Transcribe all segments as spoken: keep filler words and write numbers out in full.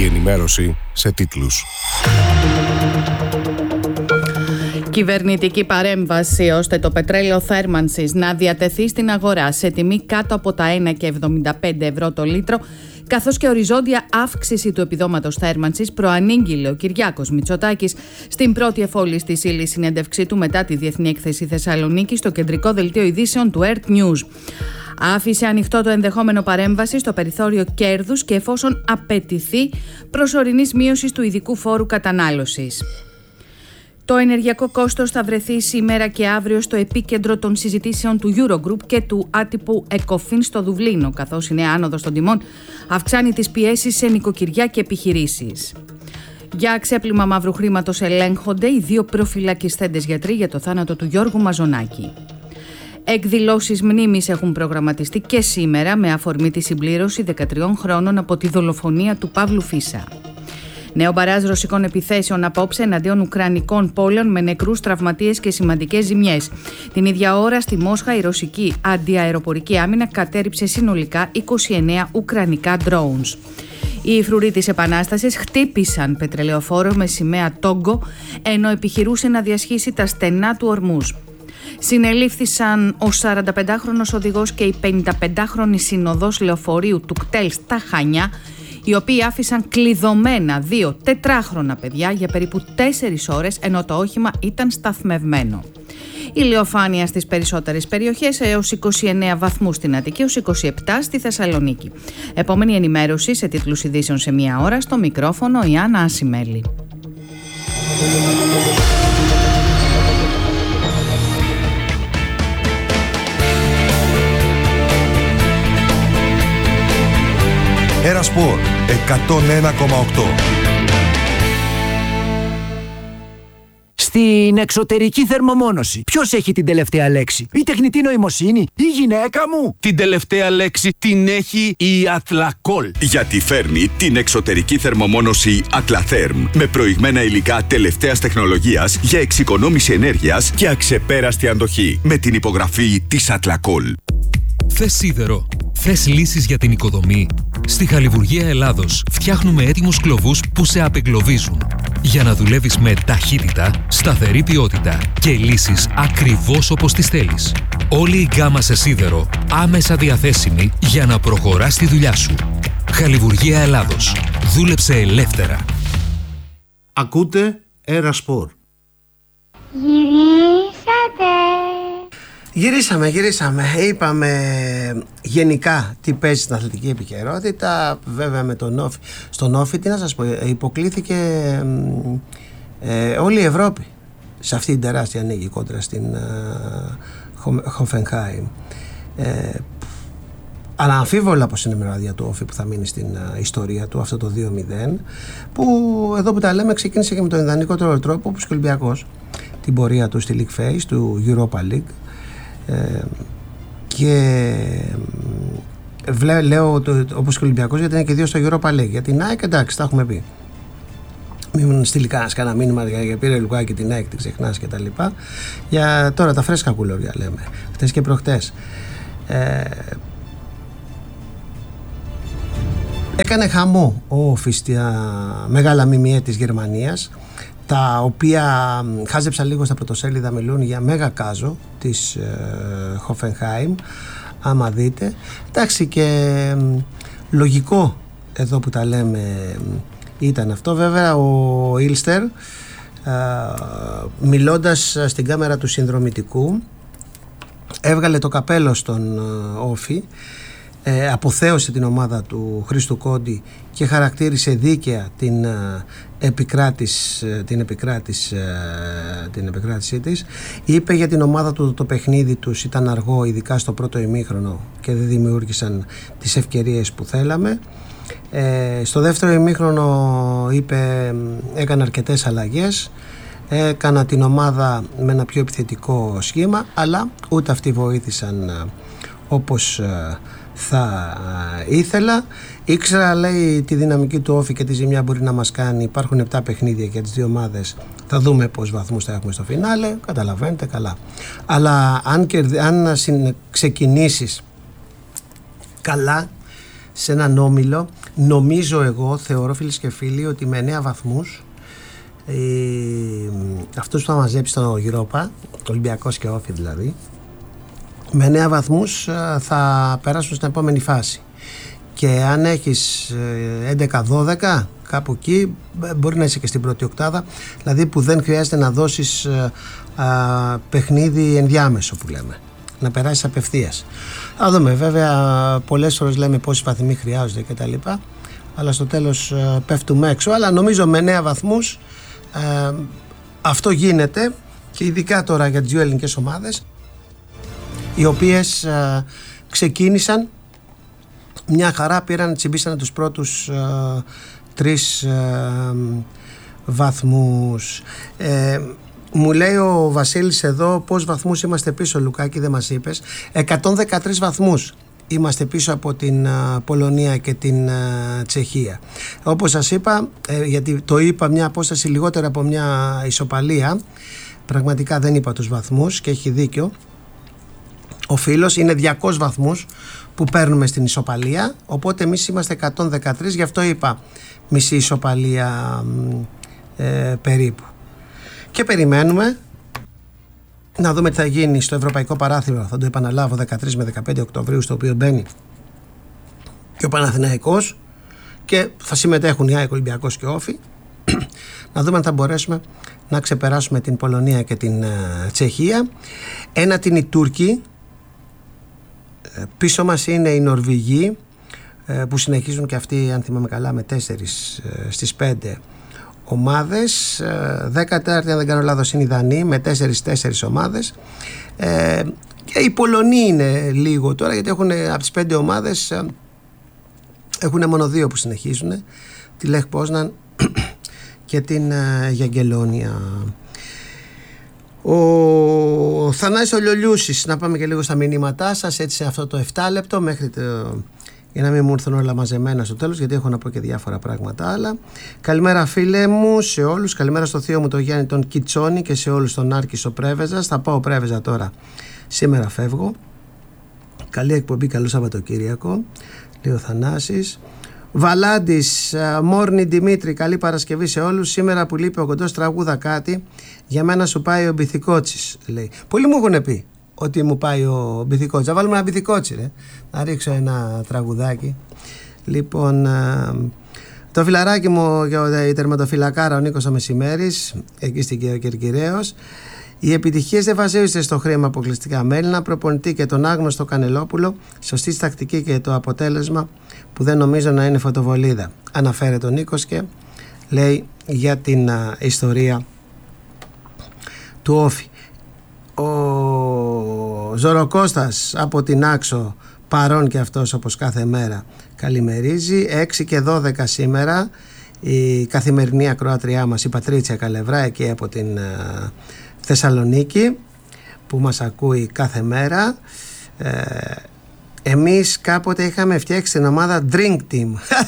Η ενημέρωση σε τίτλους. Κυβερνητική παρέμβαση ώστε το πετρέλαιο θέρμανσης να διατεθεί στην αγορά σε τιμή κάτω από τα ένα κόμμα εβδομήντα πέντε ευρώ το λίτρο, καθώς και οριζόντια αύξηση του επιδόματος θέρμανσης, προανήγγειλε ο Κυριάκος Μητσοτάκης στην πρώτη εφόλης της ύλης συνέντευξή του μετά τη Διεθνή Έκθεση Θεσσαλονίκη στο κεντρικό δελτίο ειδήσεων του ΕΡΤ News. Άφησε ανοιχτό το ενδεχόμενο παρέμβαση στο περιθώριο κέρδους και εφόσον απαιτηθεί προσωρινής μείωσης του ειδικού φόρου κατανάλωσης. Το ενεργειακό κόστος θα βρεθεί σήμερα και αύριο στο επίκεντρο των συζητήσεων του Eurogroup και του άτυπου ECOFIN στο Δουβλίνο, καθώς η νέα άνοδος των τιμών αυξάνει τις πιέσεις σε νοικοκυριά και επιχειρήσεις. Για ξέπλυμα μαύρου χρήματος ελέγχονται οι δύο προφυλακισθέντες γιατροί για το θάνατο του Γιώργου Μαζονάκη. Εκδηλώσεις μνήμης έχουν προγραμματιστεί και σήμερα με αφορμή τη συμπλήρωση δεκατριών χρόνων από τη δολοφονία του Παύλου Φίσα. Νέο μπαράζ ρωσικών επιθέσεων απόψε εναντίον ουκρανικών πόλεων με νεκρούς, τραυματίες και σημαντικές ζημιές. Την ίδια ώρα στη Μόσχα η ρωσική αντιαεροπορική άμυνα κατέρριψε συνολικά είκοσι εννέα ουκρανικά drones. Οι φρουροί της Επανάστασης χτύπησαν πετρελαιοφόρο με σημαία Τόγκο ενώ επιχειρούσε να διασχίσει τα στενά του Ορμούζ. Συνελήφθησαν ο σαρανταπεντάχρονος οδηγός και η πενηνταπεντάχρονη συνοδός λεωφορείου του κτέλ στα Χανιά, οι οποίοι άφησαν κλειδωμένα δύο τετράχρονα παιδιά για περίπου τέσσερις ώρες ενώ το όχημα ήταν σταθμευμένο. Ηλιοφάνεια στις περισσότερες περιοχές έως είκοσι εννέα βαθμούς στην Αττική, έως είκοσι επτά στη Θεσσαλονίκη. Επόμενη ενημέρωση σε τίτλους ειδήσεων σε μία ώρα, στο μικρόφωνο η Άννα Ασημέλη. Έρα Σπορ εκατόν ένα κόμμα οκτώ. Στην εξωτερική θερμομόνωση, ποιος έχει την τελευταία λέξη? Η τεχνητή νοημοσύνη, η γυναίκα μου? Την τελευταία λέξη την έχει η Athlacol. Γιατί φέρνει την εξωτερική θερμομόνωση Atlatherm με προηγμένα υλικά τελευταίας τεχνολογίας για εξοικονόμηση ενέργειας και αξεπέραστη αντοχή. Με την υπογραφή της Athlacol. Θες σίδερο? Θες λύσεις για την οικοδομή? Στη Χαλιβουργία Ελλάδος φτιάχνουμε έτοιμους κλωβούς που σε απεγκλωβίζουν για να δουλεύεις με ταχύτητα, σταθερή ποιότητα και λύσεις ακριβώς όπως τις θέλεις. Όλη η γκάμα σε σίδερο άμεσα διαθέσιμη για να προχωράς τη δουλειά σου. Χαλιβουργία Ελλάδος. Δούλεψε ελεύθερα. Ακούτε Έρα Σπορ. Γυρίσατε. Γυρίσαμε, γυρίσαμε. Είπαμε γενικά τι παίζει στην αθλητική επικαιρότητα. Βέβαια με τον Όφη. Στον Όφη, τι να σας πω, υποκλήθηκε ε, όλη η Ευρώπη σε αυτή την τεράστια νίκη κόντρα στην ε, Χοφενχάιμ. Ε, αλλά αμφίβολα πως είναι μεράδια του Όφη που θα μείνει στην uh, ιστορία του, αυτό το δύο μηδέν, που εδώ που τα λέμε ξεκίνησε και με τον ιδανικότερο τρόπο, όπως και ο Ολυμπιακός, την πορεία του στη League Phase του Europa League. Ε, και βλέ, λέω το, όπως και ο Ολυμπιακός, γιατί είναι και δύο στο Europa League. Για την ΑΕΚ, εντάξει, τα έχουμε πει. Μην στείλει κανένας κανένα μήνυμα για πήρε Λουκάκη την ΑΕΚ, την ξεχνάς και τα λοιπά. Για τώρα τα φρέσκα κουλόρια λέμε, χτες και προχτές. Ε, έκανε χαμό ο Όφη στα μεγάλα μιμιέ της Γερμανίας, τα οποία χάζεψα λίγο στα πρωτοσέλιδα, μιλούν για μέγα κάζο της Χοφενχάιμ, ε, άμα δείτε. Εντάξει, και ε, λογικό εδώ που τα λέμε ήταν αυτό. Βέβαια ο Ήλστερ, ε, μιλώντας στην κάμερα του συνδρομητικού, έβγαλε το καπέλο στον ε, Όφη, ε, αποθέωσε την ομάδα του Χρήστου Κόντι και χαρακτήρισε δίκαια την ε, επικράτης, την, επικράτης, την επικράτησή της. Είπε για την ομάδα του το παιχνίδι τους ήταν αργό, ειδικά στο πρώτο ημίχρονο, και δεν δημιούργησαν τις ευκαιρίες που θέλαμε. Ε, στο δεύτερο ημίχρονο είπε έκανα αρκετές αλλαγές, έκανα την ομάδα με ένα πιο επιθετικό σχήμα, αλλά ούτε αυτοί βοήθησαν όπως θα ήθελα. Ήξερα, λέει, τη δυναμική του Όφη και τη ζημιά μπορεί να μας κάνει. Υπάρχουν επτά παιχνίδια για τις δύο ομάδες. Θα δούμε πόσους βαθμούς θα έχουμε στο φινάλε. Καταλαβαίνετε καλά. Αλλά αν, κερδι... αν ξεκινήσεις καλά σε έναν όμιλο, Νομίζω εγώ, θεωρώ φίλες και φίλοι, ότι με εννέα βαθμούς ε, αυτούς που θα μαζέψει στον Europa, Ολυμπιακός και Όφη δηλαδή, με εννέα βαθμούς θα περάσουν στην επόμενη φάση. Και αν έχεις έντεκα δώδεκα κάπου εκεί, μπορεί να είσαι και στην πρώτη οκτάδα, δηλαδή που δεν χρειάζεται να δώσεις α, παιχνίδι ενδιάμεσο που λέμε, να περάσεις απευθείας. Θα δούμε, βέβαια πολλές φορές λέμε πόσοι βαθμοί χρειάζονται και τα λοιπά, αλλά στο τέλος α, πέφτουμε έξω. Αλλά νομίζω με εννέα βαθμούς α, αυτό γίνεται, και ειδικά τώρα για τις δύο ελληνικές ομάδες, οι οποίες α, ξεκίνησαν μια χαρά, πήραν, τσιμπήσανε τους πρώτους α, τρεις α, βαθμούς. Ε, μου λέει ο Βασίλης εδώ πώς βαθμούς είμαστε πίσω, Λουκάκη, δεν μας είπες. εκατόν δεκατρείς βαθμούς είμαστε πίσω από την α, Πολωνία και την α, Τσεχία. Όπως σας είπα, ε, γιατί το είπα μια απόσταση λιγότερο από μια ισοπαλία, πραγματικά δεν είπα τους βαθμούς και έχει δίκιο ο φίλος, είναι διακόσιους βαθμούς που παίρνουμε στην ισοπαλία, οπότε εμείς είμαστε εκατόν δεκατρείς, γι' αυτό είπα μισή ισοπαλία ε, περίπου. Και περιμένουμε να δούμε τι θα γίνει στο Ευρωπαϊκό Παράθυρο, θα το επαναλάβω, δεκατρείς με δεκαπέντε Οκτωβρίου, στο οποίο μπαίνει και ο Παναθηναϊκός και θα συμμετέχουν η ΑΕΚ, Ολυμπιακός και Όφη. Να δούμε αν θα μπορέσουμε να ξεπεράσουμε την Πολωνία και την ε, Τσεχία. Ένα την οι Τούρκοι, πίσω μας είναι οι Νορβηγοί που συνεχίζουν και αυτοί, αν θυμάμαι καλά, με τέσσερις στις πέντε ομάδες. Δέκατη, αν δεν κάνω λάθος, είναι οι Δανείοι με τέσσερις τέσσερις ομάδες. Και οι Πολωνοί είναι λίγο τώρα, γιατί έχουν από τις πέντε ομάδες έχουν μόνο δύο που συνεχίζουν, τη Λεχ Πόσναν και την Γιαγκελόνια. Ο Θανάσης ο Λιολιούσης, να πάμε και λίγο στα μηνύματά σας, έτσι σε αυτό το επτά λεπτό, μέχρι το, για να μην μου έρθουν όλα μαζεμένα στο τέλος, γιατί έχω να πω και διάφορα πράγματα άλλα. Καλημέρα φίλε μου σε όλους, καλημέρα στο θείο μου τον Γιάννη τον Κιτσόνη και σε όλους τον Άρκη στο Πρέβεζας. Θα πάω Πρέβεζα τώρα, σήμερα φεύγω. Καλή εκπομπή, καλό Σαββατοκύριακο, λέει ο Θανάσης. Βαλάντης, Μόρνη Δημήτρη, καλή Παρασκευή σε όλους. Σήμερα που λείπει ο Κοντός τραγούδα κάτι, για μένα σου πάει ο Μπιθικότσης, λέει. Πολλοί μου έχουν πει ότι μου πάει ο Μπιθικότσης. Θα βάλουμε ένα Μπιθικότσι, ρε. Να ρίξω ένα τραγουδάκι. Λοιπόν, το φιλαράκι μου, η τερματοφυλακάρα, ο Νίκος ο Μεσημέρης, εκεί στην Κερκυραίος. Οι επιτυχίες δεν βασίζονται στο χρήμα αποκλειστικά. Με Έλληνα προπονητή και τον άγνωστο Κανελόπουλο, σωστή τακτική και το αποτέλεσμα που δεν νομίζω να είναι φωτοβολίδα. Αναφέρεται ο Νίκος και λέει για την α, ιστορία του Όφη. Ο Ζωροκώστας από την Άξο, παρόν και αυτός όπως κάθε μέρα, καλημερίζει. έξι και δώδεκα σήμερα η καθημερινή ακροάτριά μας, η Πατρίτσια Καλευρά, εκεί από την α, Θεσσαλονίκη, που μας ακούει κάθε μέρα. ε, Εμείς κάποτε είχαμε φτιάξει την ομάδα Drink Team.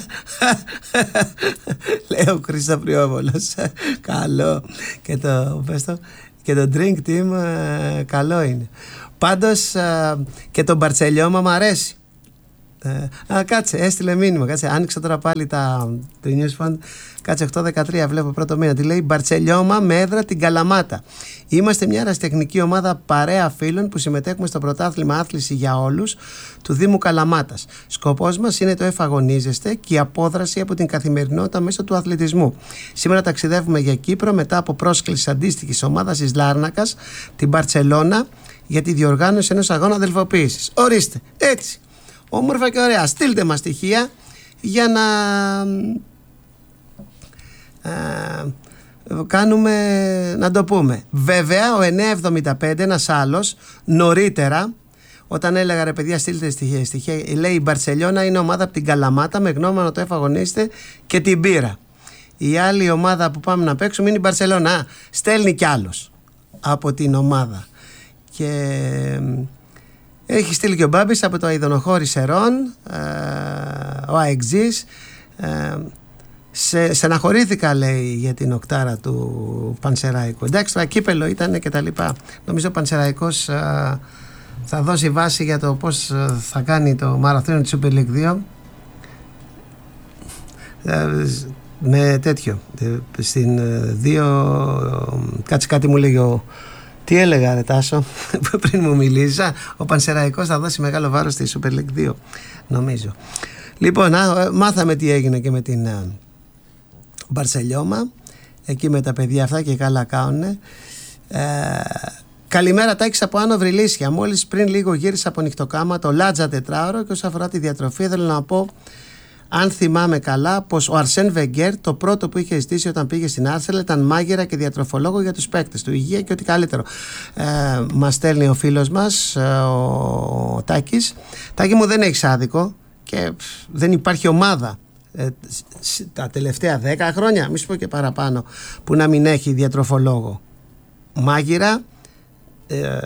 Λέει ο Χρήστος Πριόβολος. Καλό. Και το, πες το, και το Drink Team ε, καλό είναι. Πάντως ε, και το Μπαρτσελιώμα μου αρέσει. Ε, α, κάτσε, έστειλε μήνυμα. Κάτσε, άνοιξα τώρα πάλι τα, το News Fund. Κάτσε, οκτώ δεκατρία βλέπω πρώτο μήνα. Τι λέει? Μπαρτσελιώμα με έδρα την Καλαμάτα. Είμαστε μια ερασιτεχνική ομάδα παρέα φίλων που συμμετέχουμε στο πρωτάθλημα Άθληση για Όλους του Δήμου Καλαμάτας. Σκοπός μας είναι το εφαγωνίζεστε και η απόδραση από την καθημερινότητα μέσω του αθλητισμού. Σήμερα ταξιδεύουμε για Κύπρο μετά από πρόσκληση αντίστοιχης ομάδας της Λάρνακας, την Μπαρτσελώνα, για τη διοργάνωση ενός αγώνα αδελφοποίησης. Ορίστε, έτσι. Όμορφα και ωραία. Στείλτε μας στοιχεία για να ε, κάνουμε, να το πούμε. Βέβαια ο εννιακόσια εβδομήντα πέντε, ένας άλλος νωρίτερα, όταν έλεγα ρε παιδιά στείλτε στοιχεία, στοιχεία, λέει η Μπαρσελόνα είναι ομάδα από την Καλαμάτα με γνώμονα το εφαγωνίστε και την πύρα. Η άλλη ομάδα που πάμε να παίξουμε είναι η Μπαρσελόνα. Στέλνει κι άλλος από την ομάδα. Και έχει στείλει και ο Μπάμπης από το Αιδονοχώρη Σερών, ε, ο Αεξής. Ε, σε, στεναχωρήθηκα, λέει, για την οκτάρα του Πανσεράικου. Εντάξει, το κύπελο ήταν και τα λοιπά. Νομίζω ο Πανσεράικος ε, θα δώσει βάση για το πώς θα κάνει το μαραθώνιο της Super League δύο. με τέτοιο στην δύο, κάτσε κάτι μου λέγει ο, τι έλεγα ρε Τάσο πριν μου μιλήσα, ο Πανσεραϊκός θα δώσει μεγάλο βάρος στη Super League δύο νομίζω. Λοιπόν, α, μάθαμε τι έγινε και με την Μπαρσελιώμα εκεί με τα παιδιά αυτά και καλά κάνουνε. ε, Καλημέρα Τάκης από Άνω Βρυλίσια. Μόλις πριν λίγο γύρισα από νυχτοκάμα το Λάτζα τετράωρο και όσον αφορά τη διατροφή θέλω να πω, αν θυμάμαι καλά, πως ο Αρσέν Βενγκέρ το πρώτο που είχε ζητήσει όταν πήγε στην Άρσελ ήταν μάγειρα και διατροφολόγο για τους παίκτες του, υγεία και ό,τι καλύτερο. Ε, μας στέλνει ο φίλος μας, ο Τάκης. Τάκη μου, δεν έχεις άδικο και δεν υπάρχει ομάδα ε, τα τελευταία δέκα χρόνια, μη σου πω και παραπάνω, που να μην έχει διατροφολόγο, μάγειρα, ε,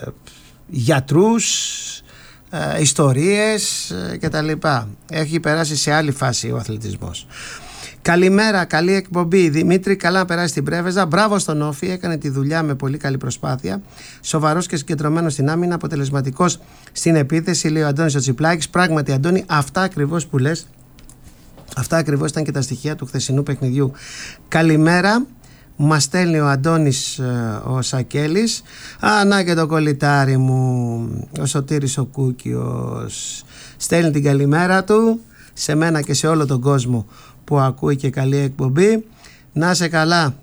γιατρούς, Ε, ιστορίες ε, και τα λοιπά. Έχει περάσει σε άλλη φάση ο αθλητισμός. Καλημέρα, καλή εκπομπή Δημήτρη, καλά να περάσει την Πρέβεζα. Μπράβο στον Όφη, έκανε τη δουλειά με πολύ καλή προσπάθεια. Σοβαρός και συγκεντρωμένος στην άμυνα, αποτελεσματικός στην επίθεση, λέει ο Αντώνης ο Τσιπλάκης. Πράγματι Αντώνη, αυτά ακριβώς που λες, αυτά ακριβώς ήταν και τα στοιχεία του χθεσινού παιχνιδιού. Καλημέρα. Μας στέλνει ο Αντώνης ο Σακέλης. Α, να και το κολλητάρι μου, ο Σωτήρης ο Κούκιος, στέλνει την καλημέρα του σε μένα και σε όλο τον κόσμο που ακούει και καλή εκπομπή. Να σε καλά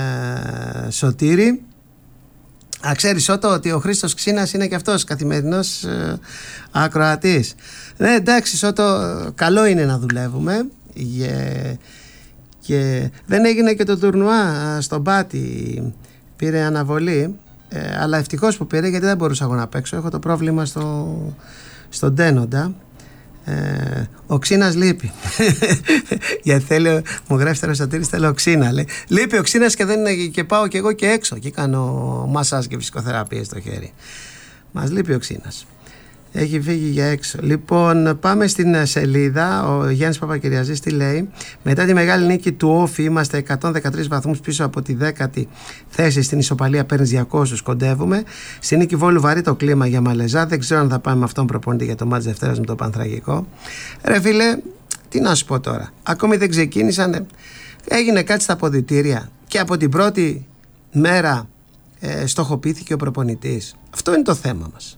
ε, Σωτήρη. Α, ξέρεις Ότο ότι ο Χρήστος Ξίνας είναι και αυτός καθημερινός ε, ακροατής. Ναι, εντάξει Σώτο, καλό είναι να δουλεύουμε yeah. Και δεν έγινε και το τουρνουά στον Πάτη, πήρε αναβολή, ε, αλλά ευτυχώς που πήρε, γιατί δεν μπορούσα εγώ να παίξω, έχω το πρόβλημα στο, στον Τένοντα. ε, ο Ξίνας λείπει γιατί θέλει, μου γράφει τώρα Σωτήρης, θέλω ο Ξίνα, λέει. Λείπει ο Ξίνας και, δεν, και πάω και εγώ και έξω και κάνω μασάζ και φυσικοθεραπεία στο χέρι. Μας λείπει ο Ξίνας, έχει φύγει για έξω. Λοιπόν, πάμε στην σελίδα. Ο Γιάννης Παπακυριαζής τι λέει? Μετά τη μεγάλη νίκη του Όφη είμαστε εκατόν δεκατρείς βαθμούς πίσω από τη δέκατη θέση. Στην ισοπαλία παίρνεις διακόσιους, κοντεύουμε. Στη νίκη Βόλου βαρύ το κλίμα για Μαλεζά. Δεν ξέρω αν θα πάμε με αυτόν προπονητή για το μάτς Δευτέρας με το Πανθραγικό. Ρε φίλε, τι να σου πω τώρα, ακόμη δεν ξεκίνησαν. Έγινε κάτι στα αποδυτήρια και από την πρώτη μέρα ε, στοχοποιήθηκε ο προπονητής. Αυτό είναι το θέμα μας.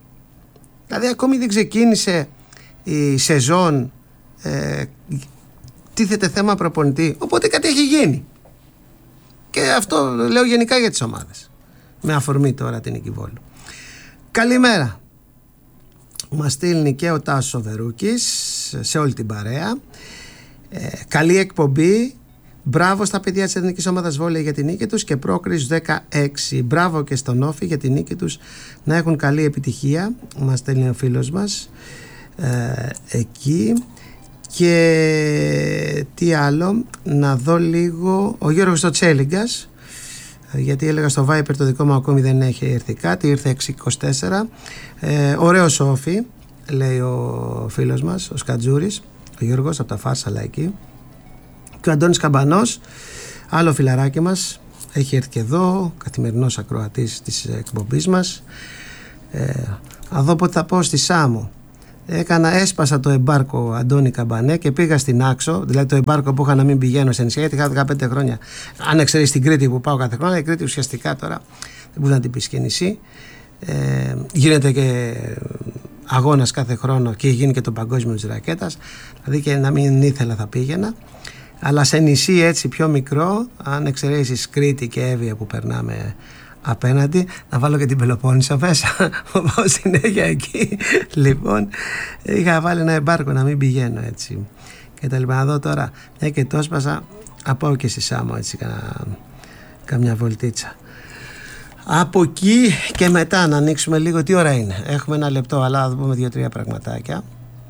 Δηλαδή ακόμη δεν ξεκίνησε η σεζόν, ε, τίθεται θέμα προπονητή, οπότε κάτι έχει γίνει. Και αυτό λέω γενικά για τις ομάδες, με αφορμή τώρα την νίκη Βόλου. Καλημέρα. Μας στείλει και ο Τάσος ο Βερούκης σε όλη την παρέα. ε, Καλή εκπομπή. Μπράβο στα παιδιά της Εθνικής Ομάδας Βόλεϊ για την νίκη τους και πρόκριση δεκαέξι. Μπράβο και στον Όφη για την νίκη τους, να έχουν καλή επιτυχία. Μας στέλνει ο φίλος μας ε, εκεί. Και τι άλλο, να δω λίγο. Ο Γιώργος το Τσέλιγκας, γιατί έλεγα στο Viper το δικό μου ακόμη δεν έχει έρθει κάτι, ήρθε έξι είκοσι τέσσερα. ε, Ωραίος Όφη, λέει ο φίλος μας ο Σκατζούρης, ο Γιώργος από τα Φάρσαλα εκεί. Και ο Αντώνης Καμπανός, άλλο φιλαράκι μας, έχει έρθει και εδώ, καθημερινός ακροατής της εκπομπής μας. ε, Να δω πότε θα πάω στη Σάμο. Έκανα, έσπασα το εμπάρκο Αντώνη Καμπανέ και πήγα στην Άξο, δηλαδή το εμπάρκο που είχα να μην πηγαίνω σε νησιά, γιατί είχα δεκαπέντε χρόνια. Αν εξαιρείς την Κρήτη που πάω κάθε χρόνο, η Κρήτη ουσιαστικά τώρα δεν μπορεί να την πεις και νησί. Ε, γίνεται και αγώνας κάθε χρόνο και γίνει και το παγκόσμιο της ρακέτας, δηλαδή και να μην ήθελα θα πήγαινα. Αλλά σε νησί έτσι πιο μικρό, αν εξαιρέσεις Κρήτη και Εύβοια που περνάμε απέναντι, να βάλω και την Πελοπόννησο μέσα, πάω συνέχεια εκεί. Λοιπόν, είχα βάλει ένα εμπάρκο να μην πηγαίνω έτσι και τα λοιπά. Να δω τώρα, μια και το έσπασα, να πάω και στη Σάμο έτσι κα, καμιά βολτίτσα. Από εκεί και μετά να ανοίξουμε λίγο. Τι ώρα είναι? Έχουμε ένα λεπτό, αλλά θα πούμε δύο-τρία πραγματάκια.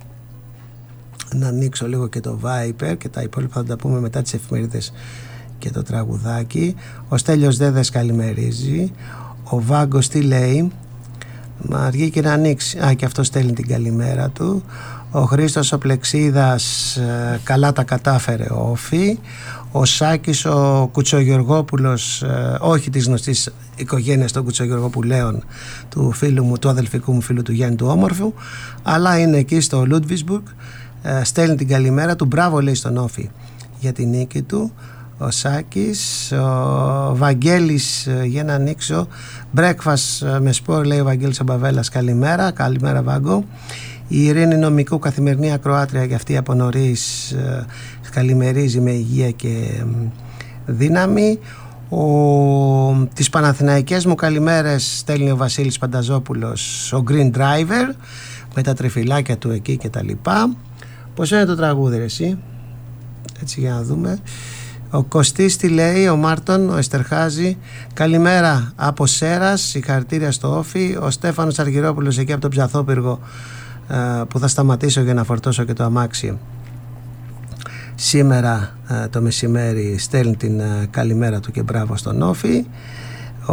Να ανοίξω λίγο και το Viper και τα υπόλοιπα θα τα πούμε μετά τις εφημερίδες και το τραγουδάκι. Ο Στέλιος Δέδες καλημερίζει. Ο Βάγκος τι λέει? Μα αργεί και να ανοίξει. Α, και αυτό στέλνει την καλημέρα του. Ο Χρήστος ο Πλεξίδας, ε, καλά τα κατάφερε ο Όφη. Ο Σάκης ο Κουτσογεωργόπουλος, ε, όχι της γνωστής οικογένειας των Κουτσογεωργοπουλαίων, του φίλου μου, του αδελφικού μου φίλου του Γιάννη του Όμορφου, αλλά είναι εκεί στο Λούντβισμπουργκ. Ε, στέλνει την καλημέρα του. Μπράβο, λέει, στον Όφη για την νίκη του. Ο Σάκης, ο Βαγγέλης, για να ανοίξω. Breakfast με σπορ, λέει ο Βαγγέλης Αμπαβέλας. Καλημέρα, καλημέρα Βάγκο. Η Ειρήνη Νομικού, καθημερινή ακροάτρια, για αυτή από νωρίς, καλημερίζει με υγεία και δύναμη. Ο, τις Παναθηναϊκές μου καλημέρες στέλνει ο Βασίλης Πανταζόπουλος, ο Green Driver, με τα τριφυλάκια του εκεί και τα λοιπά. Πώς είναι το τραγούδι ρε εσύ? Έτσι για να δούμε. Ο Κωστής τι λέει, ο Μάρτον, ο Εστερχάζη, καλημέρα από Σέρας, συγχαρητήρια στο Όφι. Ο Στέφανος Αργυρόπουλος εκεί από τον Ψαθόπυργο, που θα σταματήσω για να φορτώσω και το αμάξι σήμερα το μεσημέρι, στέλνει την καλημέρα του και μπράβο στον Όφι. Ο,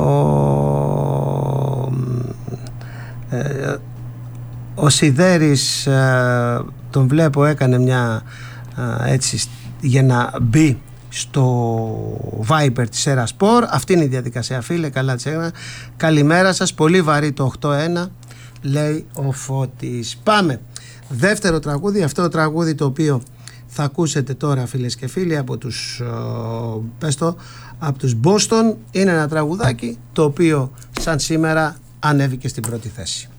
ε, ο Σιδέρης, τον βλέπω, έκανε μια έτσι για να μπει στο Viber της Erasport. Αυτή είναι η διαδικασία, φίλε, καλά της έκανα. Καλημέρα σας, πολύ βαρύ το οκτώ ένα, λέει ο Φώτης. Πάμε, δεύτερο τραγούδι, αυτό το τραγούδι το οποίο θα ακούσετε τώρα, φίλες και φίλοι, από τους, πες το, από τους Boston. Είναι ένα τραγουδάκι το οποίο σαν σήμερα ανέβηκε στην πρώτη θέση.